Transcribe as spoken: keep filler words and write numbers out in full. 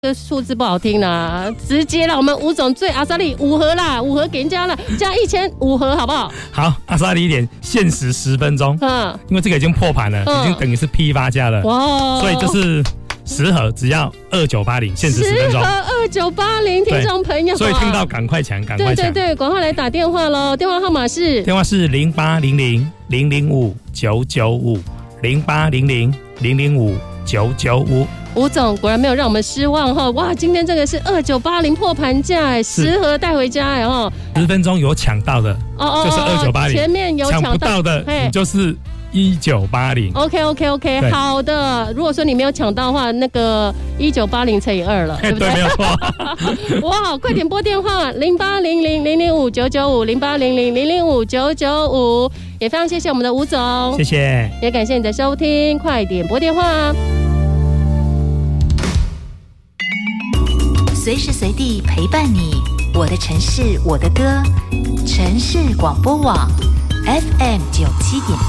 这个数字不好听啦，直接啦，我们吴总最阿萨利五盒啦，五盒给人家了，加一千五盒好不好？ 好，阿萨利一点，限时十分钟，嗯，因为这个已经破盘了，嗯、已经等于是批发价了，哇，所以就是十盒只要二九八零，限时十分钟， 十盒二九八零，听众朋友， 所以听到赶快抢，赶快抢， 对对对，赶快来打电话喽，电话号码是电话是零八零零零零五九九五零八零零零零五九九五。 吴总果然没有让我们失望哈！哇，今天这个是二九八零破盘价哎，十盒带回家哎哈！ 十分钟有抢到的，哦哦，就是二九八零； 前面有抢不到的，你就是一九八零。 OK OK OK， 好的。如果说你没有抢到的话，那个一九八零乘以二了，对不对？ 对，没有错。 哇，快点拨电话零八零零零零五九九五零八零零零零五九九五，也非常谢谢我们的吴总， 谢谢， 也感谢你的收听，快点拨电话。 随时随地陪伴你，我的城市，我的歌，城市广播网 F M 九七点